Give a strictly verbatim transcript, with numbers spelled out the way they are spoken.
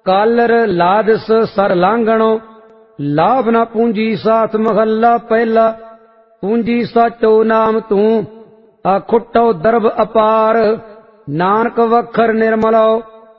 कालर लादस sir लांगणो, लाभ न पूंजी साथ महला पहला, पूंजी साचो नाम तू, अखुट्टो दरब अपार, नानक वखर निर्मलो